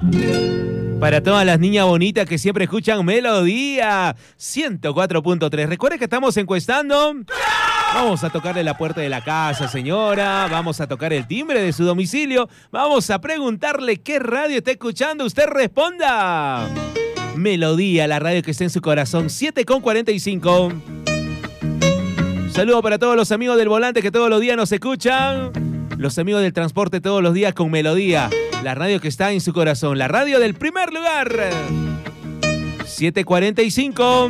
Para todas las niñas bonitas que siempre escuchan Melodía 104.3. Recuerden que estamos encuestando. Vamos a tocarle la puerta de la casa, señora. Vamos a tocar el timbre de su domicilio. Vamos a preguntarle qué radio está escuchando. Usted responda. Melodía, la radio que está en su corazón. 7:45. Saludo para todos los amigos del volante que todos los días nos escuchan. Los amigos del transporte todos los días con Melodía. La radio que está en su corazón. La radio del primer lugar. 7:45.